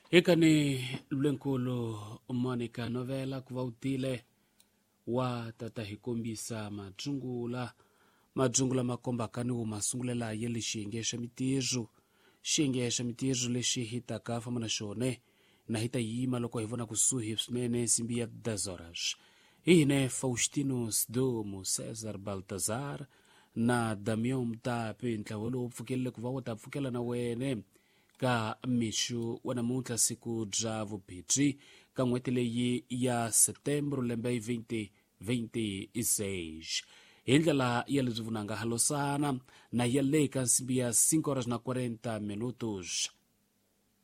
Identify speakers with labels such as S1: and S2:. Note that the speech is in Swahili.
S1: Eka ni lulenkulu Monica Novela kuvautile wa tatahikombisa majungula makombakani umasungulela yeli shingesha mitizu leshi hitaka famana shone na hita yima loko hivona kusuhi snene simbia 10 horas. Ihine Faustinus Domo Cesar Baltazar na Damião Mtape ntlawelo upfukele kuvawata upfukela na wene ka mishu wanamutla siku dravu pitri ka ngweteleyi ya Setembro lembei 2026 indlela yalizivunanga halosana na yaleka nsimbi ya 5 horas na 40 minutos